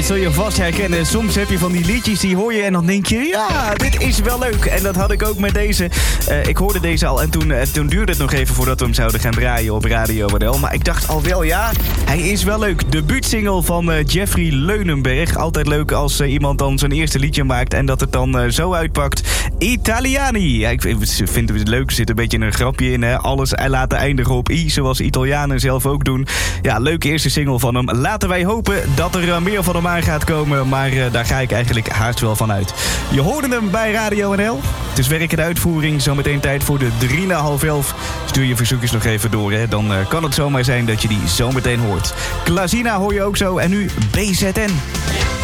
dit zul je vast herkennen. Soms heb je van die liedjes, die hoor je en dan denk je... ja, dit is wel leuk. En dat had ik ook met deze. Ik hoorde deze al en toen duurde het nog even voordat we hem zouden gaan draaien op Radio NL. Maar ik dacht al wel, ja, hij is wel leuk. Debuutsingle van Jeffrey Leunenberg. Altijd leuk als iemand dan zijn eerste liedje maakt en dat het dan zo uitpakt. Italiani. Ja, ik vind het leuk. Er zit een beetje een grapje in. Hè? Alles laten eindigen op I, zoals Italianen zelf ook doen. Ja, leuke eerste single van hem. Laten wij hopen dat er meer van hem aan gaat komen. Maar daar ga ik eigenlijk haast wel van uit. Je hoorde hem bij Radio NL. Het is werkende uitvoering. Zometeen tijd voor de 11:03. Stuur je verzoekjes nog even door. Hè? Dan kan het zomaar zijn dat je die zometeen hoort. Klazina hoor je ook zo. En nu BZN.